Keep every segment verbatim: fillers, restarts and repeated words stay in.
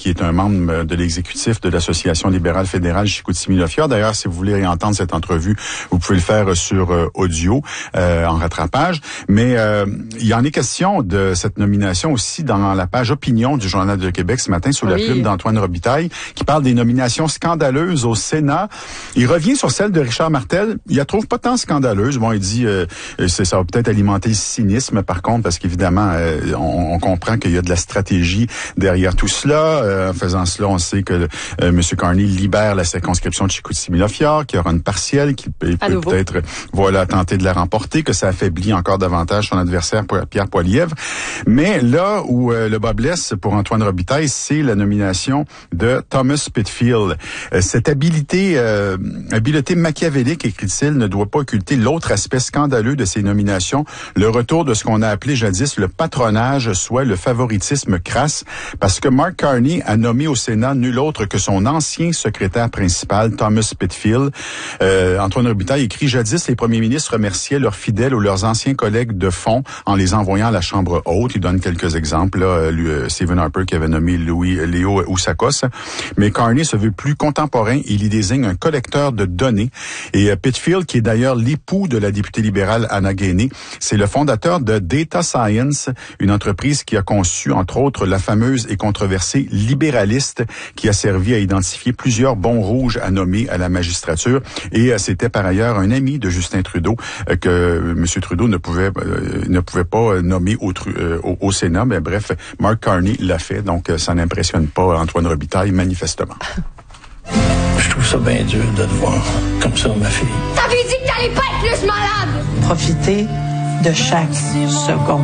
qui est un membre de l'exécutif de l'Association libérale fédérale Chicoutimi-Le-Fjord. D'ailleurs, si vous voulez réentendre cette entrevue, vous pouvez le faire sur euh, audio, euh, en rattrapage. Mais euh, il y en est question de cette nomination aussi dans la page opinion du Journal de Québec ce matin, sous la oui. plume d'Antoine Robitaille, qui parle des nominations scandaleuses au Sénat. Il revient sur celle de Richard Martel. Il la trouve pas tant scandaleuse. Bon, il dit euh, c'est, ça va peut-être alimenter le cynisme, par contre, parce qu'évidemment, euh, on, on comprend qu'il y a de la stratégie derrière tout cela. Euh, en faisant cela, on sait que euh, M. Carney libère la circonscription de Chicoutimi-Le-Fjord, qu'il y aura une partielle, qu'il peut, peut peut-être voilà tenter de la remporter, que ça affaiblit encore davantage son adversaire Pierre Poilievre. Mais là où euh, le bas blesse pour Antoine Robitaille, c'est la nomination de Thomas Pitfield. Euh, cette habilité, euh, habileté machiavélique, écrit-il, ne doit pas occulter l'autre aspect scandaleux de ces nominations, le retour de ce qu'on a appelé jadis le patronage, soit le favoritisme crasse, parce que Mark Carney a nommé au Sénat nul autre que son ancien secrétaire principal, Thomas Pitfield. Euh, Antoine Robitaille écrit, jadis, les premiers ministres remerciaient leurs fidèles ou leurs anciens collègues de fond en les envoyant à la Chambre haute. Il donne quelques exemples. Là, lui, Stephen Harper qui avait nommé Louis Léo Oussakos. Mais Carney se veut plus contemporain. Il y désigne un collecteur de données. Et Pitfield, qui est d'ailleurs l'époux de la députée libérale Anna Gainey, c'est le fondateur de Data Science, une entreprise qui a conçu, entre autres, la fameuse et controversée libéraliste qui a servi à identifier plusieurs bons rouges à nommer à la magistrature. Et c'était par ailleurs un ami de Justin Trudeau que M. Trudeau ne pouvait euh, ne pouvait pas nommer au, euh, au, au Sénat. Mais bref, Mark Carney l'a fait, donc ça n'impressionne pas Antoine Robitaille, manifestement. Je trouve ça bien dur de te voir comme ça, ma fille. T'avais dit que t'allais pas être plus malade! Profitez de chaque seconde.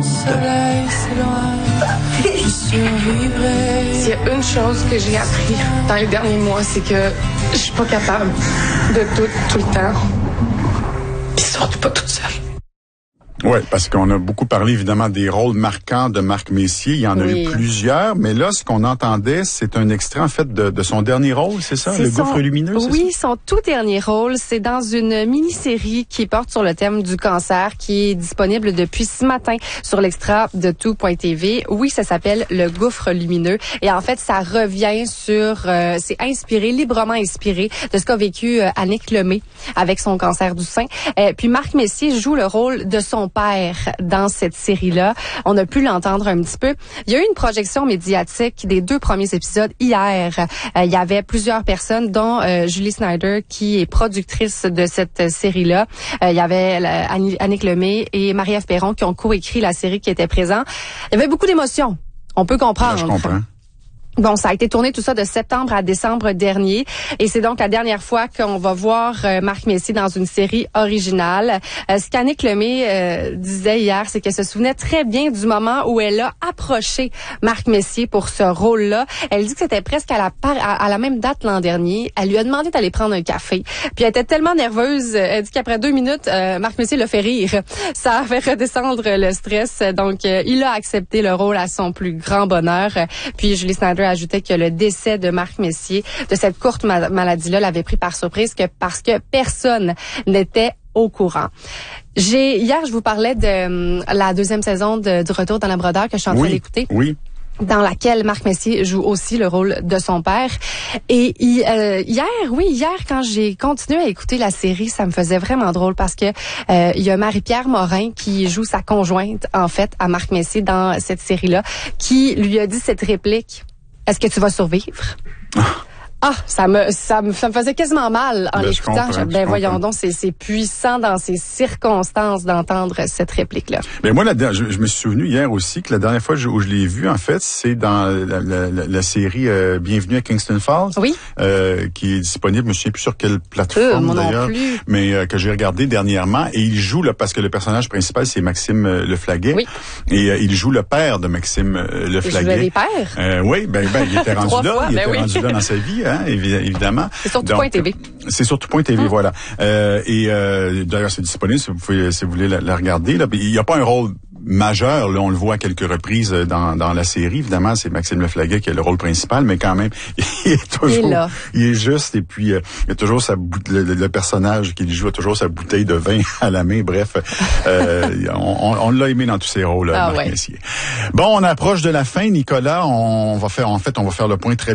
S'il y a une chose que j'ai appris dans les derniers mois, c'est que je suis pas capable de tout, tout le temps. Puis surtout pas toute seule. Oui, parce qu'on a beaucoup parlé évidemment des rôles marquants de Marc Messier. Il y en a oui. eu plusieurs, mais là, ce qu'on entendait, c'est un extrait en fait de, de son dernier rôle, c'est ça, c'est le son, gouffre lumineux. Oui, ça? son tout dernier rôle, c'est dans une mini-série qui porte sur le thème du cancer, qui est disponible depuis ce matin sur l'extra de tout point t v. Oui, ça s'appelle le gouffre lumineux, et en fait, ça revient sur, euh, c'est inspiré, librement inspiré de ce qu'a vécu euh, Annick Lemay avec son cancer du sein. Euh, puis Marc Messier joue le rôle de son père dans cette série-là. On a pu l'entendre un petit peu. Il y a eu une projection médiatique des deux premiers épisodes hier. Euh, il y avait plusieurs personnes, dont euh, Julie Snyder, qui est productrice de cette série-là. Euh, il y avait la, Annick Lemay et Marie-Ève Perron qui ont coécrit la série qui était présent. Il y avait beaucoup d'émotions. On peut comprendre. Là, je comprends. Bon, ça a été tourné tout ça de septembre à décembre dernier, et c'est donc la dernière fois qu'on va voir euh, Marc Messier dans une série originale. Euh, ce qu'Annick Lemay euh, disait hier, c'est qu'elle se souvenait très bien du moment où elle a approché Marc Messier pour ce rôle-là. Elle dit que c'était presque à la par- à, à la même date l'an dernier. Elle lui a demandé d'aller prendre un café, puis elle était tellement nerveuse. Elle dit qu'après deux minutes, euh, Marc Messier l'a fait rire. Ça a fait redescendre le stress. Donc, euh, il a accepté le rôle à son plus grand bonheur. Puis Julie Snyder ajoutait que le décès de Marc Messier, de cette courte ma- maladie-là, l'avait pris par surprise, que parce que personne n'était au courant. J'ai hier, je vous parlais de um, la deuxième saison de, du Retour dans la Brodeur que je suis en train Oui, d'écouter. oui. Dans laquelle Marc Messier joue aussi le rôle de son père. Et il, euh, hier, oui, hier, quand j'ai continué à écouter la série, ça me faisait vraiment drôle parce que euh, il y a Marie-Pierre Morin qui joue sa conjointe, en fait, à Marc Messier dans cette série-là, qui lui a dit cette réplique: est-ce que tu vas survivre? Ah, ça me, ça me, ça me faisait quasiment mal en ben, l'écoutant. Je ben je voyons donc, c'est, c'est puissant dans ces circonstances d'entendre cette réplique-là. Mais moi, la, je, je me suis souvenu hier aussi que la dernière fois où je l'ai vu, en fait, c'est dans la, la, la, la série euh, Bienvenue à Kingston Falls, oui, euh, qui est disponible, je me souviens plus sur quelle plateforme euh, d'ailleurs, mais euh, que j'ai regardé dernièrement. Et il joue là parce que le personnage principal c'est Maxime euh, Leflaguet, oui, et euh, il joue le père de Maxime euh, Leflaguet. Il jouait les pères. Euh, oui, ben, ben il était rendu là, fois, il ben était oui. rendu là dans sa vie, hein, évidemment. C'est sur tout point t v. C'est sur tout point t v, hum. voilà. Euh, et euh, d'ailleurs, c'est disponible si vous pouvez, si vous voulez la, la regarder. Là, il n'y a pas un rôle majeur, là, on le voit à quelques reprises dans, dans la série. Évidemment, c'est Maxime Leflaguet qui a le rôle principal, mais quand même, il est toujours, il est, là. Il est juste. Et puis, euh, il a toujours sa le, le personnage qu'il joue a toujours sa bouteille de vin à la main. Bref, euh, on, on l'a aimé dans tous ses rôles, ah, Marc ouais. Messier. Bon, on approche de la fin, Nicolas. On va faire, en fait, on va faire le point très